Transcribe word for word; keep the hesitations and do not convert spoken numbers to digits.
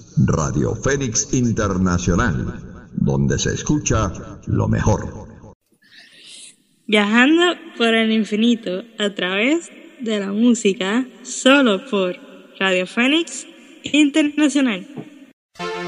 Radio Fénix Internacional, donde se escucha lo mejor. Viajando por el infinito a través de la música, solo por Radio Fénix Internacional.